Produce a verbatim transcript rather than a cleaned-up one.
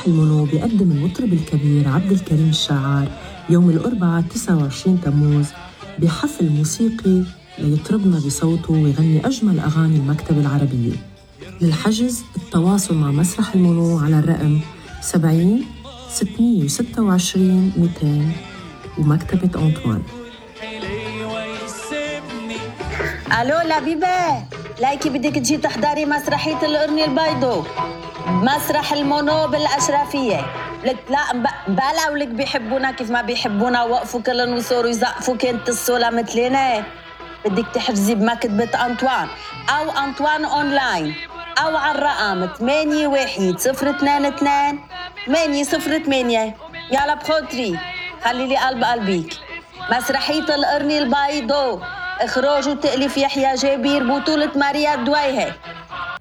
مسرح المونو بيقدم المطرب الكبير عبد الكريم الشاعر يوم الأربعاء تسعة وعشرين تموز بحفل موسيقي ليطربنا بصوته ويغني أجمل أغاني المكتبة العربية. للحجز التواصل مع مسرح المونو على الرقم سبعين ستمية وستة وعشرين مئتين ومكتبة أنطوان. ألو لبيبة، لايكي بدك تجي تحضري مسرحية القرن البيضو مسرح المونو بالأشرفية. لك لا بلا ولك بيحبونا كيف ما بيحبونا، وقفوا كلن وصوروا يزقفوا كنت الصولة مثلنا. بدك تحجزي بمكتبة أنطوان أو أنطوان أونلاين أو على الرقم ثمانية واحد صفر اثنين اثنين ثمانية صفر ثمانية. يلا بخاطري خلي لي قلب قلبيك. مسرحية القرن البيضو، إخراج وتأليف يحيى جابير، بطولة ماريا الدويهة.